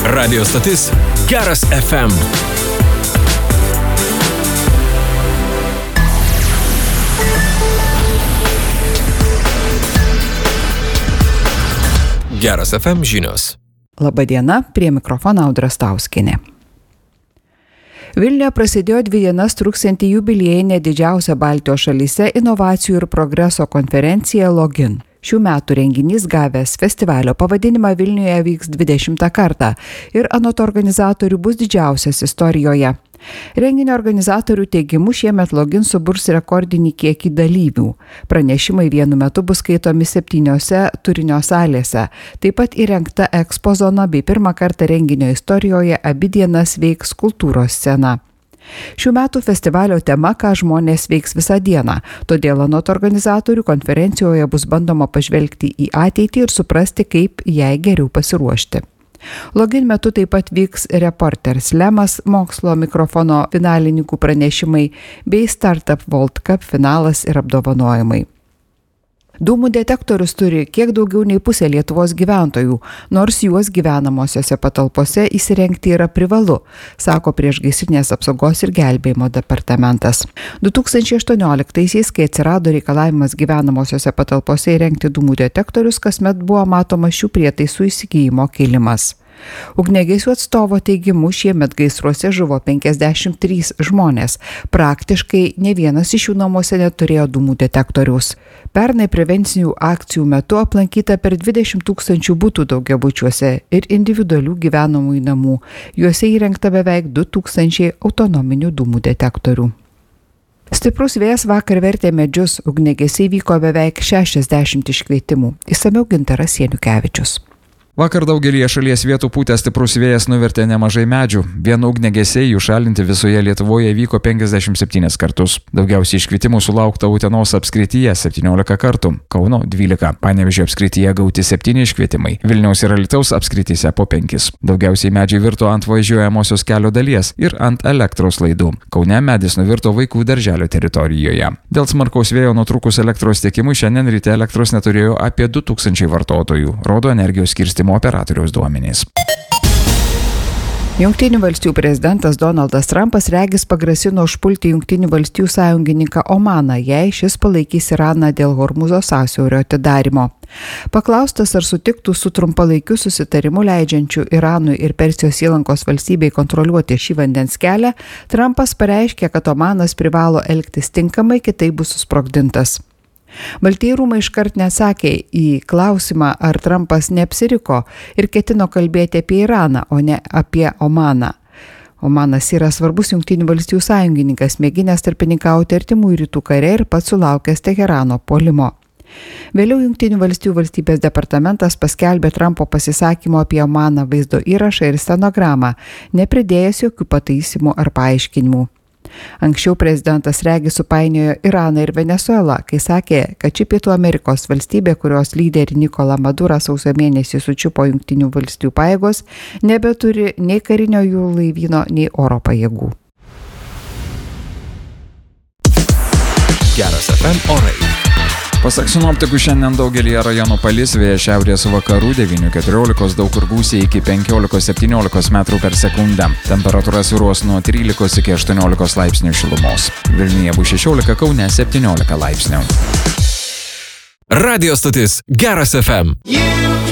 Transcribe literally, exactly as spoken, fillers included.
Radio stotis Geras F M. Geras F M žinios. Labadiena, prie mikrofono Audra Stauskienė. Vilniuje prasidėjo dvi dienas truksianti jubiliejinė didžiausia Baltijos šalyse inovacijų ir progreso konferencija Login. Šių metų renginys gavęs festivalio pavadinimą Vilniuje vyks dvidešimtą kartą ir anot organizatorių bus didžiausias istorijoje. Renginio organizatorių teigimu šiemet Login suburs rekordinį kiekį dalyvių. Pranešimai vienu metu bus skaitomi septyniose turinio salėse. Taip pat įrengta ekspo zona bei pirmą kartą renginio istorijoje abi dienas veiks kultūros scena. Šių metų festivalio tema, ką žmonės veiks visą dieną, todėl anot organizatorių konferencijoje bus bandoma pažvelgti į ateitį ir suprasti, kaip jai geriau pasiruošti. Login metu taip pat vyks Reporter Slemas, mokslo mikrofono finalininkų pranešimai bei Startup World Cup finalas ir apdovanojimai. Dūmų detektorius turi kiek daugiau nei pusė Lietuvos gyventojų, nors juos gyvenamosiose patalpose įsirengti yra privalu, sako Priešgaisrinės apsaugos ir gelbėjimo departamentas. du tūkstančiai aštuonioliktaisiais, kai atsirado reikalavimas gyvenamosiose patalpose įrengti dūmų detektorius, kasmet buvo matomas šių prietaisų įsigijimo kilimas. Ugniagesių atstovo teigimu šiemet gaisruose žuvo penkiasdešimt trys žmonės. Praktiškai ne vienas iš jų namuose neturėjo dūmų detektoriaus. Pernai prevencinių akcijų metu aplankyta per dvidešimt tūkstančių butų daugiabučiuose ir individualių gyvenamųjų namų. Juose įrengta beveik du tūkstančiai autonominių dūmų detektorių. Stiprus vėjas vakar vertė medžius, ugniagesiai vyko beveik šešiasdešimt iškvietimų. Išsamiau Gintaras Janukevičius. Vakar daugelį šalies vietų pūtęs stiprus vėjas nuvertė nemažai medžių. Vien ugniagesiai jų šalinti visoje Lietuvoje vyko penkiasdešimt septynis kartus. Daugiausiai iškvietimų sulaukta Utenos apskrityje septyniolika kartų, Kauno dvylika, Panevėžio apskrityje gauti septyni iškvietimai, Vilniaus ir Alytaus apskrityse po penkis. Daugiausiai medžiai virto ant važiuojamosios kelio dalies ir ant elektros laidų. Kaune medis nuvirto vaikų darželio teritorijoje. Dėl smarkaus vėjo nutrūkus elektros tiekimui šiandien ryte elektros neturėjo apie du tūkstančiai vartotojų, rodo energijos skirstymo operatoriaus duomenys. Jungtinių valstijų prezidentas Donaldas Trumpas regis pagrasino užpulti Jungtinių valstijų sąjungininką Omaną, jei šis palaikys Iraną dėl Hormuzo sąsiaurio atidarymo. Paklaustas, ar sutiktų su trumpalaikiu susitarimu leidžiančiu Iranui ir Persijos įlankos valstybei kontroliuoti šį vandens kelią, Trumpas pareiškė, kad Omanas privalo elgtis tinkamai, kitaip bus susprogdintas. Baltieji rūmai iškart neatsakė į klausimą, ar Trumpas neapsiriko ir ketino kalbėti apie Iraną, o ne apie Omaną. Omanas yra svarbus Jungtinių valstijų sąjungininkas, mėginęs tarpininkauti Artimųjų rytų kare ir pats sulaukęs Teherano puolimo. Vėliau Jungtinių valstijų valstybės departamentas paskelbė Trumpo pasisakymo apie Omaną vaizdo įrašą ir stenogramą, nepridėjęs jokių pataisymų ar paaiškinimų. Anksčiau prezidentas regis supainiojo Iraną ir Venesuelą, kai sakė, kad ši Pietų Amerikos valstybė, kurios lyderį Nikolą Madurą sausio mėnesį sučiupo Jungtinių valstijų pajėgos, nebeturi nei karinio jūrų laivyno, nei oro pajėgų. Geras F M orai. Pasak sinoptikų, šiandien daugelį rajonų palis, vėjas šiaurės vakarų devynių keturiolikos, daug kur gūsiai iki penkiolikos septyniolikos metrų per sekundę. Temperatūra svyruos nuo trylikos iki aštuoniolikos laipsnių šilumos. Vilniuje bus šešiolika, Kaune septyniolika laipsnių. Radio stotis Geras F M.